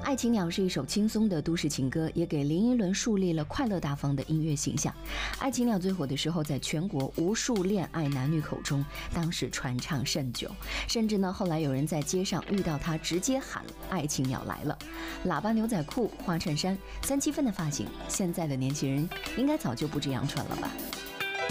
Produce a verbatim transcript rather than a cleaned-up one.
爱情鸟是一首轻松的都市情歌，也给林依轮树立了快乐大方的音乐形象。爱情鸟最火的时候，在全国无数恋爱男女口中，当时传唱甚久，甚至呢，后来有人在街上遇到他，直接喊爱情鸟来了。喇叭牛仔裤、花衬衫、三七分的发型，现在的年轻人应该早就不这样穿了吧。